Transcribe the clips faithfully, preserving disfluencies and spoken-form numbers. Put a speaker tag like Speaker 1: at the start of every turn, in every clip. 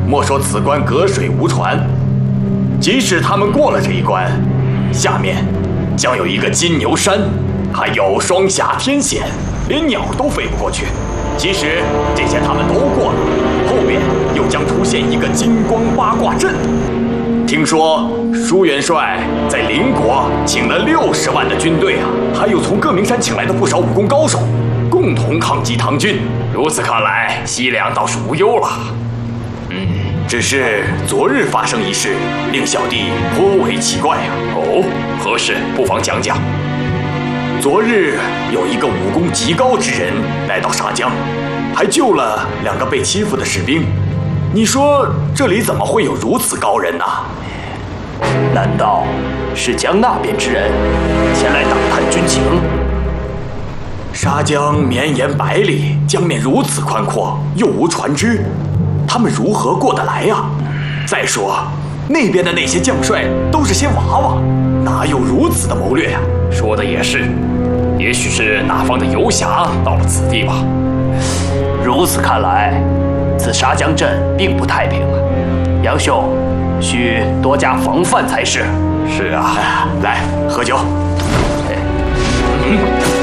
Speaker 1: 莫说此关隔水无船，即使他们过了这一关，下面将有一个金牛山，还有双峡天险，连鸟都飞不过去。即使这些他们都过了，后面又将出现一个金光八卦阵。听说舒元帅在邻国请了六十万的军队啊，还有从各名山请来的不少武功高手，共同抗击唐军。如此看来，西凉倒是无忧了。嗯，只是昨日发生一事，令小弟颇为奇怪啊。哦，何事？不妨讲讲。昨日有一个武功极高之人来到沙江，还救了两个被欺负的士兵。你说这里怎么会有如此高人呢？
Speaker 2: 难道是江那边之人前来打探军情？
Speaker 1: 沙江绵延百里，江面如此宽阔，又无船只，他们如何过得来呀？再说那边的那些将帅都是些娃娃，哪有如此的谋略呀？
Speaker 2: 说的也是，也许是哪方的游侠到了此地吧。如此看来，此沙江镇并不太平啊，杨兄需多加防范才是。
Speaker 1: 是啊，来喝酒。
Speaker 2: 嗯，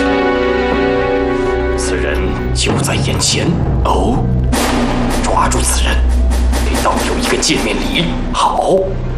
Speaker 2: 此人就在眼前。
Speaker 1: 哦，
Speaker 2: 抓住此人，给道友一个见面礼。
Speaker 1: 好。